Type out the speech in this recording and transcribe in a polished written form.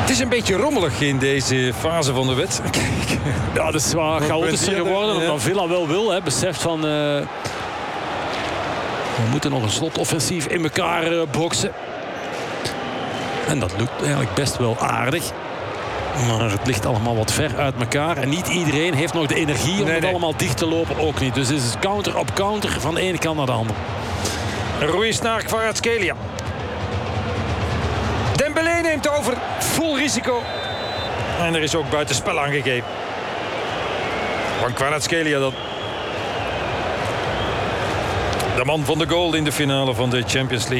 Het is een beetje rommelig in deze fase van de wedstrijd. Ja, het is wel chaotischer geworden dan Villa wel wil. Hè. Beseft van... we moeten nog een slotoffensief in elkaar boksen. En dat lukt eigenlijk best wel aardig. Maar het ligt allemaal wat ver uit elkaar. En niet iedereen heeft nog de energie om het allemaal dicht te lopen. Ook niet. Dus het is counter op counter van de ene kant naar de andere. Ruiz naar Kvaratskhelia. Dembélé neemt over. Vol risico. En er is ook buitenspel aangegeven. Van Kvaratskhelia dan. De man van de goal in de finale van de Champions League.